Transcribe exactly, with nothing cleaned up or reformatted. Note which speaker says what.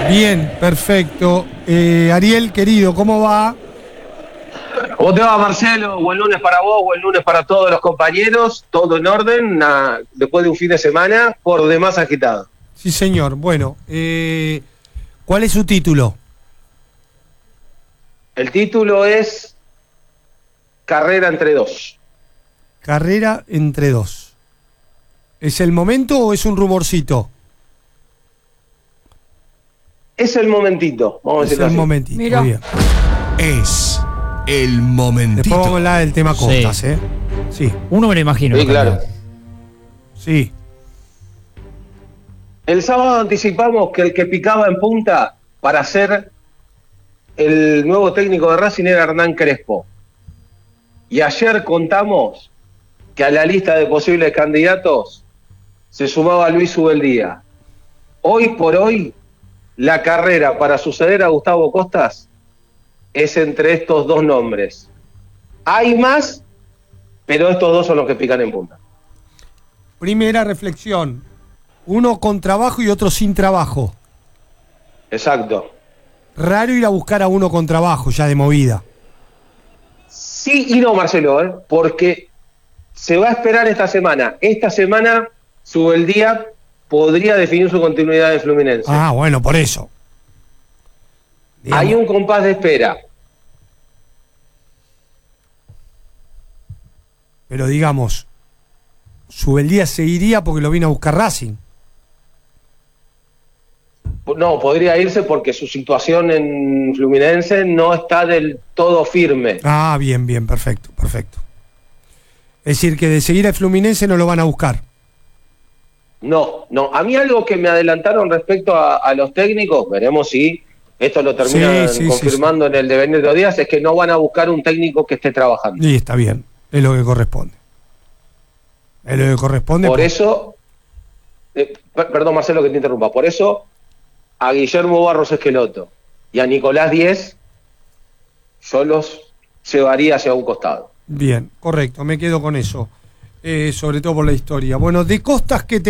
Speaker 1: Bien, perfecto. Eh, Ariel, querido, ¿cómo va?
Speaker 2: ¿Cómo te va, Marcelo? Buen lunes para vos, buen lunes para todos los compañeros. Todo en orden, na, después de un fin de semana por demás agitado.
Speaker 1: Sí, señor. Bueno, eh, ¿cuál es su título?
Speaker 2: El título es Carrera entre dos.
Speaker 1: Carrera entre dos. ¿Es el momento o es un rumorcito?
Speaker 2: Es el momentito, vamos a
Speaker 1: Es
Speaker 2: decirlo
Speaker 1: el
Speaker 2: así.
Speaker 1: momentito.
Speaker 3: Mira.
Speaker 1: Bien.
Speaker 4: Es el momentito.
Speaker 1: Después vamos a hablar del tema Costas,
Speaker 3: Sí.
Speaker 1: ¿eh? Sí,
Speaker 3: Uno me lo imagino.
Speaker 2: Sí, claro.
Speaker 1: sí.
Speaker 2: El sábado anticipamos que el que picaba en punta para ser el nuevo técnico de Racing era Hernán Crespo. Y ayer contamos que a la lista de posibles candidatos se sumaba Luis Ubeldía. Hoy por hoy, la carrera para suceder a Gustavo Costas es entre estos dos nombres. Hay más, pero estos dos son los que pican en punta.
Speaker 1: Primera reflexión. Uno con trabajo y otro sin trabajo.
Speaker 2: Exacto.
Speaker 1: Raro ir a buscar a uno con trabajo, ya de movida.
Speaker 2: Sí y no, Marcelo, ¿eh? Porque se va a esperar esta semana. Esta semana, Ubeldía podría definir su continuidad en Fluminense.
Speaker 1: Ah, bueno, por eso. Digamos,
Speaker 2: Hay un compás de espera.
Speaker 1: Pero digamos, Ubeldía seguiría porque lo vino a buscar Racing.
Speaker 2: No, podría irse porque su situación en Fluminense no está del todo firme.
Speaker 1: Ah, bien, bien, perfecto, perfecto. Es decir, que de seguir al Fluminense no lo van a buscar.
Speaker 2: No, no. A mí algo que me adelantaron respecto a, a los técnicos, veremos si esto lo terminan
Speaker 1: Sí, sí,
Speaker 2: confirmando
Speaker 1: sí, sí.
Speaker 2: en el devenir de los días, es que no van a buscar un técnico que esté trabajando.
Speaker 1: Y está bien, es lo que corresponde. Es lo que corresponde.
Speaker 2: Por
Speaker 1: por-
Speaker 2: eso, eh, per- perdón Marcelo que te interrumpa, por eso a Guillermo Barros Esqueloto y a Nicolás Díez yo los llevaría hacia un costado.
Speaker 1: Bien, correcto, me quedo con eso. Eh, sobre todo por la historia. Bueno, de Costas, ¿qué te